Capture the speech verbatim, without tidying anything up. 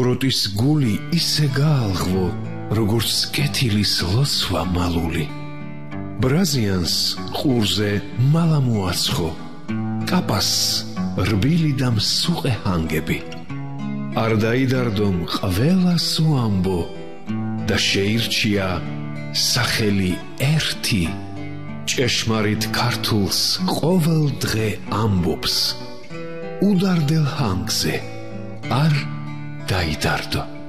ბროტის გული ისე გაალღვო, როგორც კეთილის ლოცვა მალული. ბრაზიანს ყურზე მალა მოაცხო, კაპას რბილი და მსუყე ჰანგები. არ დაიდარდომ ყველას უამბო და შეირჩია სახელი ერთი, ჭეშმარიტ ქართულს ყოველ დღე ამბობს, უდარდელ ჰანგზე არ დაიდარდო.